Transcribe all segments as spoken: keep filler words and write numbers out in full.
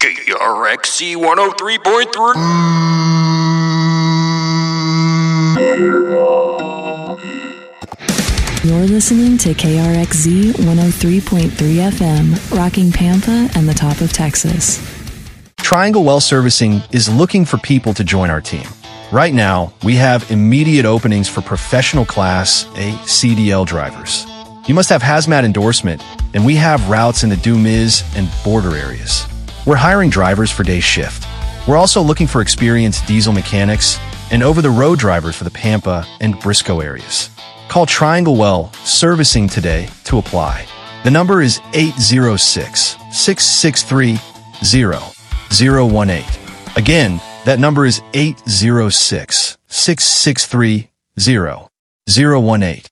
K R X C one oh three point three. You're listening to K R X Z one oh three point three F M, rocking Pampa and the top of Texas. Triangle Well Servicing is looking for people to join our team. Right now, we have immediate openings for professional class A C D L drivers. You must have hazmat endorsement, and we have routes in the Dumiz and border areas. We're hiring drivers for day shift. We're also looking for experienced diesel mechanics and over-the-road drivers for the Pampa and Briscoe areas. Call Triangle Well Servicing today to apply. The number is eight zero six, six six three, zero zero one eight. Again, that number is eight zero six, six six three, zero zero one eight.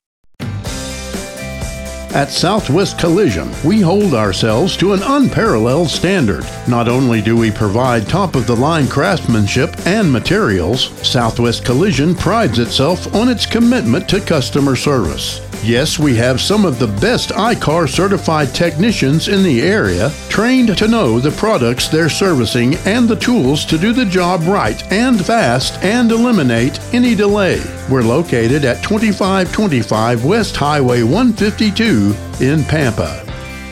At Southwest Collision, we hold ourselves to an unparalleled standard. Not only do we provide top-of-the-line craftsmanship and materials, Southwest Collision prides itself on its commitment to customer service. Yes, we have some of the best I C A R certified technicians in the area, trained to know the products they're servicing and the tools to do the job right and fast and eliminate any delay. We're located at twenty-five twenty-five West Highway one fifty-two in Pampa.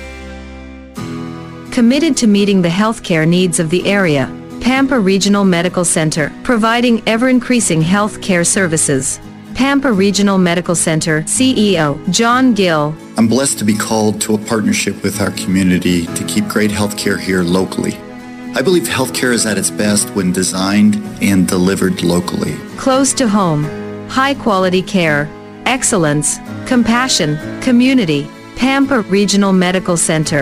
Committed to meeting the healthcare needs of the area, Pampa Regional Medical Center, providing ever-increasing healthcare services. Pampa Regional Medical Center C E O John Gill. I'm blessed to be called to a partnership with our community to keep great healthcare here locally. I believe healthcare is at its best when designed and delivered locally. Close to home, high-quality care, excellence, compassion, community. Pampa Regional Medical Center.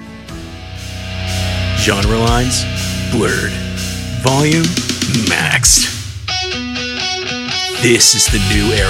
Genre lines blurred. Volume maxed. This is the new era